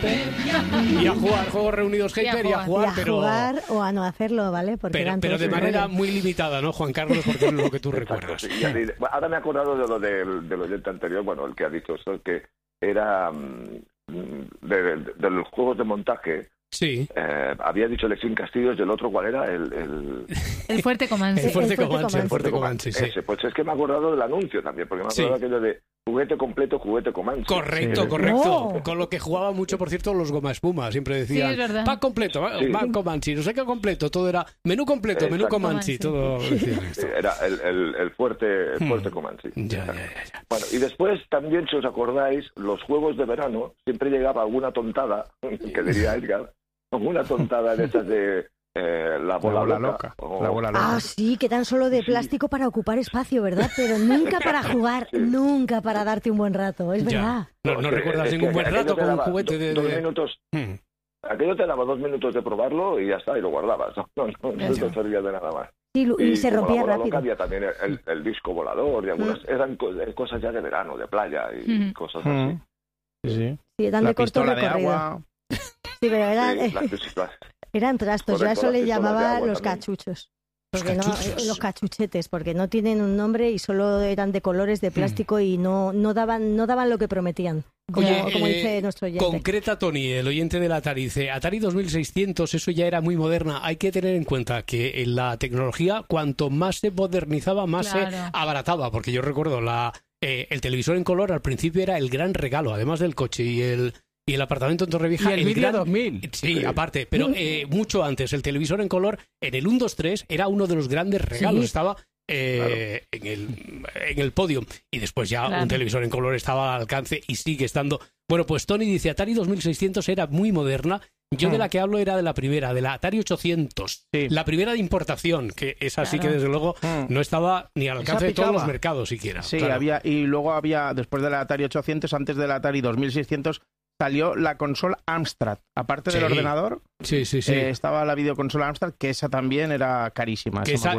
Hyper y a jugar juegos reunidos Hyper y a jugar, pero... jugar o a no hacerlo, ¿vale? Porque pero de manera muy limitada, ¿no, Juan Carlos? Porque es lo que tú recuerdas. Sí. Ahora me he acordado de lo del oyente anterior, bueno, el que ha dicho eso, que era de los juegos de montaje. Sí. Había dicho Lexín Castillos y el otro, ¿cuál era? El Fuerte Comanche. El Fuerte Comanche, sí. Ese, pues es que me he acordado del anuncio también, porque me he acordado aquello de juguete completo, juguete Comanche. Correcto. Oh. Con lo que jugaba mucho, por cierto, los Goma Espuma. Siempre decían, Sí, es verdad. pack completo, pack Comanche, no sé qué completo. Todo era menú completo, menú Comanche. Todo decían esto. Era el fuerte Comanche. Ya. Bueno, y después también, si os acordáis, los juegos de verano, siempre llegaba alguna tontada, que diría Edgar, alguna tontada de esas de la bola loca. La bola loca. Ah, sí, que tan solo de plástico para ocupar espacio, ¿verdad? Pero nunca para jugar, nunca para darte un buen rato, es verdad. No recuerdas ningún buen rato con un juguete de... 2 minutos. Aquello te daba 2 minutos de probarlo y ya está, y lo guardabas. No te servía de nada más. Sí, y se rompía la bola rápido. loca había también el disco volador y algunas... Eran cosas ya de verano, de playa y cosas así. Sí. Sí, eran La de corto pistola de recorrido. agua. Sí, pero eran trastos, yo a Correcto, eso la le pistola de llamaba agua los también. cachuchos. Los Porque cachuchos. los cachuchetes, porque no tienen un nombre y solo eran de colores de plástico y no daban lo que prometían, como dice nuestro oyente. Concreta Tony, el oyente del Atari, dice, Atari 2600, eso ya era muy moderna. Hay que tener en cuenta que en la tecnología, cuanto más se modernizaba, más se abarataba, porque yo recuerdo el televisor en color al principio era el gran regalo, además del coche y el apartamento en Torrevieja. Y el vídeo 2000. Sí, aparte, pero mucho antes, el televisor en color en el 1, 2, 3 era uno de los grandes regalos, estaba en el podio, y después ya un televisor en color estaba al alcance y sigue estando. Bueno, pues Tony dice, Atari 2600 era muy moderna. Yo de la que hablo era de la primera, de la Atari 800, la primera de importación, que es así que desde luego no estaba ni al alcance de todos los mercados siquiera. Sí, claro. y luego había, después de la Atari 800, antes de la Atari 2600, salió la consola Amstrad. Aparte del ordenador, estaba la videoconsola Amstrad, que esa también era carísima. Que esa